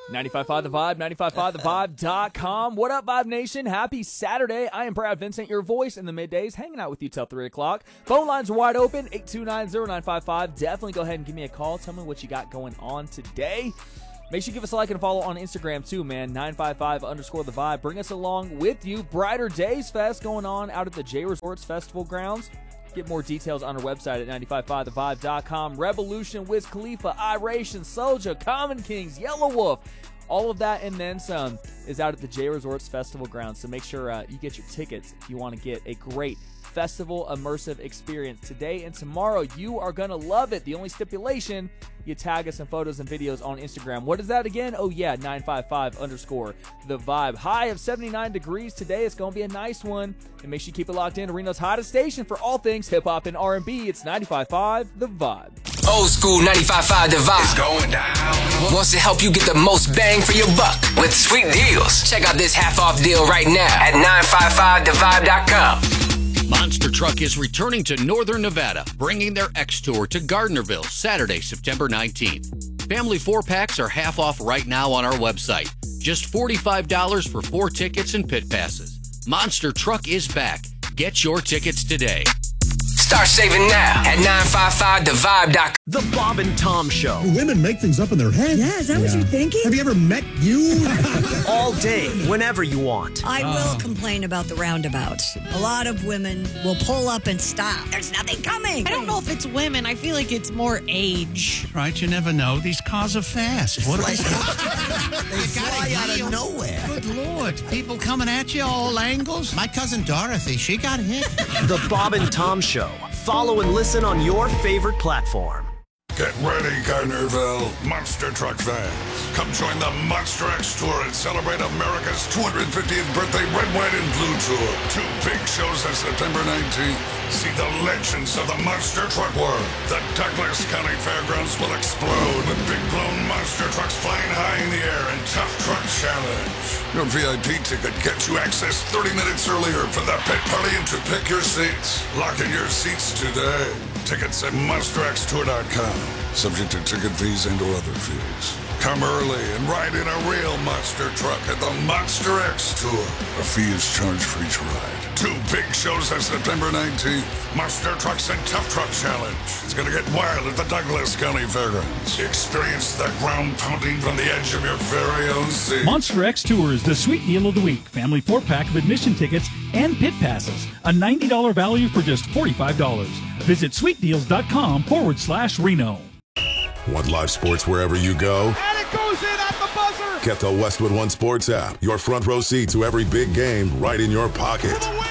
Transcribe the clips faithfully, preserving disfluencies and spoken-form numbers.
ninety-five point five The Vibe, ninety-five point five the vibe dot com. What up, Vibe Nation? Happy Saturday. I am Brad Vincent, your voice in the middays, hanging out with you till three o'clock. Phone lines are wide open, eight two nine, zero nine five five. Definitely go ahead and give me a call. Tell me what you got going on today. Make sure you give us a like and a follow on Instagram, too, man. nine five five underscore The Vibe. Bring us along with you. Brighter Days Fest going on out at the J Resorts Festival grounds. Get more details on our website at ninety-five point five the vibe dot com. Revolution, Wiz Khalifa, Iration, Soulja, Common Kings, Yellow Wolf. All of that and then some is out at the J Resorts Festival grounds. So make sure uh, you get your tickets if you want to get a great festival immersive experience. Today and tomorrow, you are going to love it. The only stipulation, you tag us in photos and videos on Instagram. What is that again? Oh, yeah, nine five five underscore The Vibe. High of seventy-nine degrees today. It's going to be a nice one. And make sure you keep it locked in to Reno's hottest station for all things hip-hop and R and B. It's ninety-five point five The Vibe. Old school ninety-five point five The Vibe. It's going down. Wants to help you get the most bang for your buck with sweet deals. Check out this half-off deal right now at nine five five the vibe dot com. Monster Truck is returning to Northern Nevada, bringing their X Tour to Gardnerville Saturday, September nineteenth. Family four-packs are half off right now on our website. Just forty-five dollars for four tickets and pit passes. Monster Truck is back. Get your tickets today. Start saving now at nine five five the vibe dot com. The Bob and Tom Show. Women make things up in their head. Yeah, is that yeah. what you're thinking? Have you ever met you? All day, whenever you want. I oh. will complain about the roundabouts. A lot of women will pull up and stop. There's nothing coming. I don't know if it's women. I feel like it's more age. Right, you never know. These cars are fast. What like, they fly out of nowhere. Good Lord. People coming at you all angles. My cousin Dorothy, she got hit. The Bob and Tom Show. Follow and listen on your favorite platform. Get ready, Gardnerville Monster Truck fans. Come join the Monster X Tour and celebrate America's two hundred fiftieth birthday Red, White, and Blue Tour. Two big shows on September nineteenth. See the legends of the Monster Truck World. The Douglas County Fairgrounds will explode with big blown monster trucks flying high in the air and Tough Truck Challenge. Your V I P ticket gets you access thirty minutes earlier for the pit party and to pick your seats. Lock in your seats today. Tickets at monster x tour dot com. Subject to ticket fees and or other fees. Come early and ride in a real monster truck at the Monster X Tour. A fee is charged for each ride. Two big shows on September nineteenth. Monster Trucks and Tough Truck Challenge. It's going to get wild at the Douglas County Fairgrounds. Experience the ground pounding from the edge of your very own seat. Monster X Tour is the sweet deal of the week. Family four-pack of admission tickets and pit passes. A ninety dollars value for just forty-five dollars. Visit sweetdeals.com forward slash Reno. Want live sports wherever you go? And it goes in at the buzzer! Get the Westwood One Sports app. Your front row seat to every big game right in your pocket. For the win!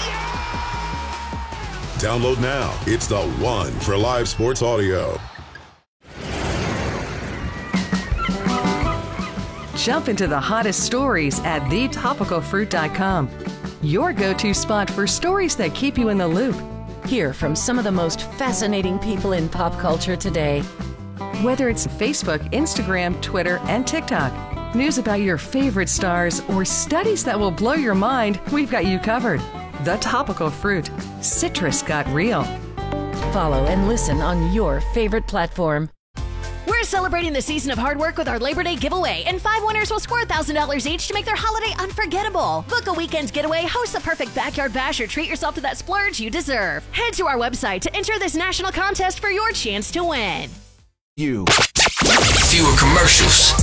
Yeah! Download now. It's the one for live sports audio. Jump into the hottest stories at the topical fruit dot com. Your go-to spot for stories that keep you in the loop. Hear from some of the most fascinating people in pop culture today. Whether it's Facebook, Instagram, Twitter, and TikTok, news about your favorite stars, or studies that will blow your mind, we've got you covered. The Topical Fruit. Citrus got real. Follow and listen on your favorite platform. We're celebrating the season of hard work with our Labor Day giveaway, and five winners will score one thousand dollars each to make their holiday unforgettable. Book a weekend getaway, host the perfect backyard bash, or treat yourself to that splurge you deserve. Head to our website to enter this national contest for your chance to win. You. Fewer commercials.